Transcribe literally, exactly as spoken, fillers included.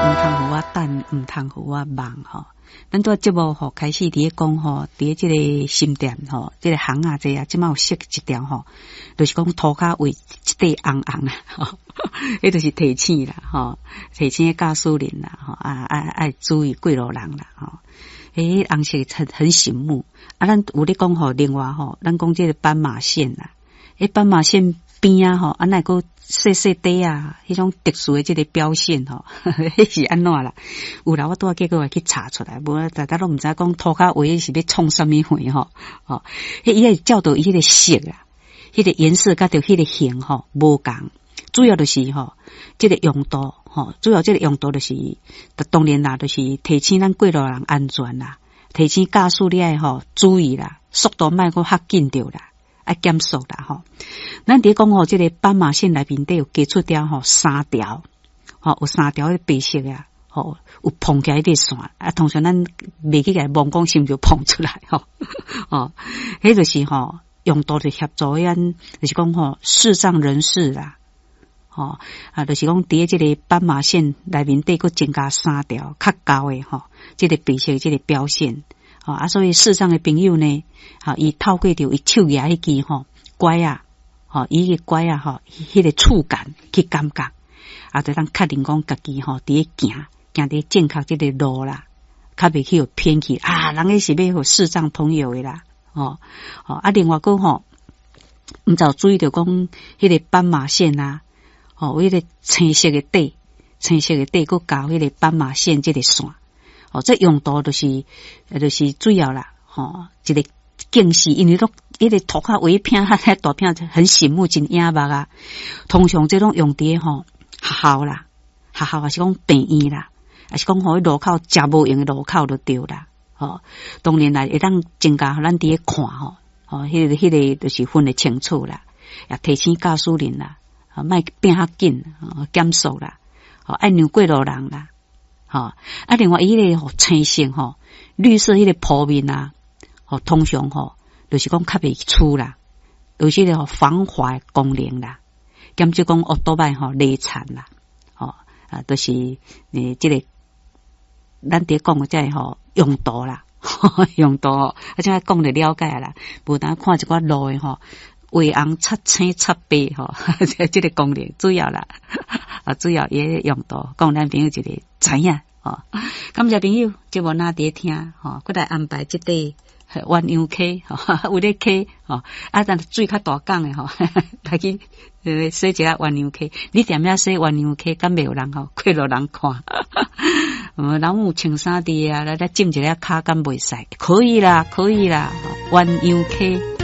通互我等，唔通互我忙吼。咱做节目吼，开始伫咧讲吼，伫咧即个新店吼，即、这个行啊这啊，即马有设一条吼，就是讲涂骹位一块红红啊，吼，迄就是提醒啦，吼，提醒驾驶人啦，吼，啊啊爱注意过路人啦，吼，诶，红色很很醒目。啊，咱有咧讲吼，另外吼，咱讲即个斑马线啦，诶，斑马线边啊吼，啊那个细细底啊，迄种特殊的即个标线吼，迄是安怎啦？有啦，我拄仔结果去查出来，无大家都毋知讲涂骹位是要创啥物货吼，吼，迄伊个照到伊迄个色啊，迄个颜色甲着迄个形吼无共，主要就是吼，即个用途吼，主要即个用途就是，当然啦，就是提醒咱过路人安全啦，提醒驾驶你爱吼注意啦，速度莫阁较紧着啦。啊，减速啦吼！咱伫讲吼，即个斑马线内面底有加出条吼三条，吼有三条的白色啊，吼有碰起来啲线啊。通常咱袂去甲望讲是毋是碰出来吼，哦，迄就是吼用途就协助咱，就是讲吼视障人士啦，吼啊，就是讲伫即个斑马线内面底佫增加三条较高诶吼，即个白色即个标线。哦啊，所以视障的朋友呢，哈、哦，伊透过着伊手牙迄支吼拐啊，吼、哦，伊个拐啊，吼，迄个触感去感觉，啊，就当确定讲家己吼伫咧行，行伫正确即个路啦，较袂去有偏去啊，人个是要互视障朋友的啦，哦，哦啊，另外个吼，毋知有注意着讲迄个斑马线啊，哦，迄个青色的底，青色的底佫交迄个斑马线即个线。哦，这用途就是，就是主要啦，吼、哦，一个警示，因为都一个涂骹围片，遐大片很醒目，真眼目啊。通常这种用伫吼学校啦，学校也是讲病院啦，也是讲吼路口食无用的路口就对啦。哦，当然啦，会当增加咱伫咧看吼，哦，迄、那个迄、那个就是分得清楚啦，也提醒驾驶人啦，啊，莫变较紧，哦，减速啦，哦，爱让过路人啦。吼、哦，啊，另外伊个吼青色吼，绿色迄个铺面啊，吼通常吼就是讲较袂粗啦，有些个吼防滑功能啦，兼就讲奥多麦吼累残啦，吼啊，都、就是诶即、这个咱伫讲个即个吼用途啦，用途，啊，即个讲着了解啦，无当看一寡路诶吼。画红擦青擦白吼，即个功能主要啦，啊主要也用途，讲咱朋友一个知影吼。感谢朋友，节目哪伫听吼，佮来安排即个鸳鸯溪吼，有咧溪吼，啊但水较大港诶吼，来去呃洗一下鸳鸯溪，你踮遐洗鸳鸯溪，敢袂有人吼，过路人看。嗯，人有穿衫伫啊，来来浸一下骹，敢袂使？可以啦，可以啦，鸳鸯溪。